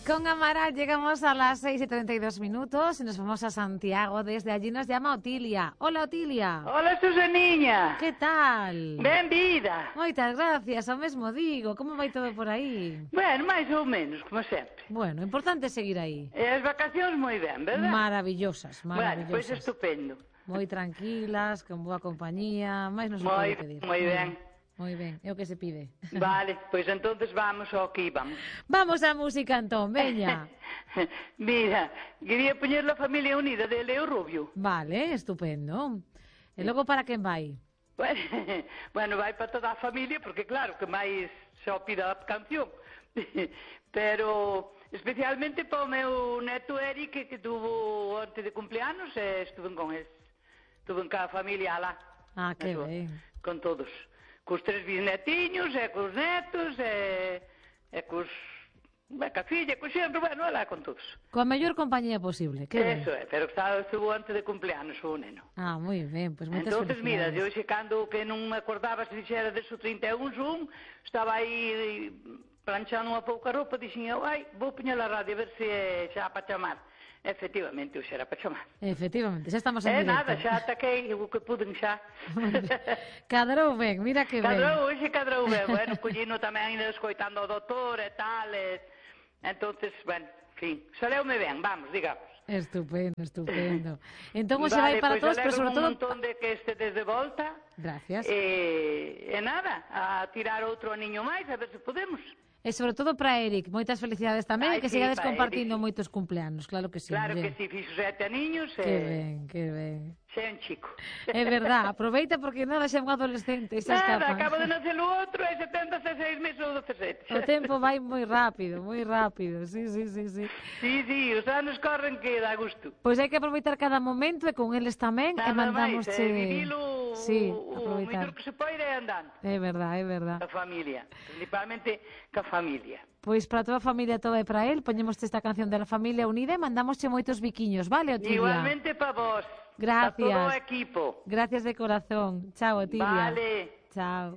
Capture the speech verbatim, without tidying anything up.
Con Amaral llegamos a las seis y treinta y dos minutos y nos vamos a Santiago. Desde allí nos llama Otilia. Hola, Otilia. Hola, Susaniña. Que tal? Benvida. Moitas gracias, ao mesmo digo. Como vai todo por aí? Bueno, máis ou menos, como sempre. Bueno, importante seguir aí. E as vacacións moi ben, verdad? Maravillosas, maravillosas. Bueno, pois estupendo. Moi tranquilas, con boa compañía, máis non se Moi, pode pedir. moi ben. Moi ben, é o que se pide. Vale, pois entonces vamos ao que íbamos. Vamos á música entón, veña. Mira, quería poñer La Familia Unida de Leo Rubio. Vale, estupendo. E logo para quen vai? Bueno, bueno, vai para toda a familia, porque claro, que máis só pida a canción. Pero especialmente para o meu neto Eric, que tuvo antes de cumpleanos, e estuve con eles. Estuve con a familia alá. Ah, que ben. Con todos. Cos tres bisnetiños, e cos netos, e, e cos... e ca filla, cos xenro, bueno, alá con todos. Coa mellor compañía posible, que ben. Eso é, pero estaba, estuvo antes de cumpleanos o neno. Ah, moi ben, pois pues moitas Entonces, mira, felicidades. eu xe cando que non me acordaba se dixera de su trinta e un zoom, estaba aí planchando unha pouca roupa, dixen eu, ai, vou poñer a radio a ver se é xa para chamar. Efectivamente, hoxe era para chamar. Efectivamente, xa estamos en Eh, directo. nada, xa ataquei o que puden xa. Cadrou ben, mira que ben. Cadrou, hoxe cadrou ben. Bueno, collino tamén ainda escoitando o doutor e tal, e... entonces, bueno, en fin, saleume ben, vamos, digamos. Estupendo, estupendo. Entón, hoxe Vale, vai para pois todos, pero sobre alegro todo... un montón de que estedes de volta. Gracias. E, e nada, a tirar outro aniño máis, a ver se podemos. E sobre todo para Eric, moitas felicidades tamén, Ai, e que sí, sigades para compartindo Eric. moitos cumpleanos, claro que sí. Claro muller. que si, fixo sete aniños e... Que ben, que ben. Xa é un chico. É verdad, aproveita porque nada xa é un adolescente, xa Nada, escapa. acabo de nacer o outro e se ten dezaseis meses ou dezasete. O tempo vai moi rápido, moi rápido, sí, sí, sí, sí. Sí, sí, os anos corren que dá gusto. Pois hai que aproveitar cada momento e con eles tamén, e Nada mandamos máis, eh, vivilo sí, o aproveitar. mellor que se pode é andando. É verdad, é verdad. A familia, principalmente ca familia. Pois para toda a familia, toda e para él, poñemos esta canción de La Familia Unida e mandamosche moitos biquiños, vale, Otilia? Igualmente para vos. Gracias. Para todo o equipo. Gracias de corazón. Chao, Otilia. Vale. Chao.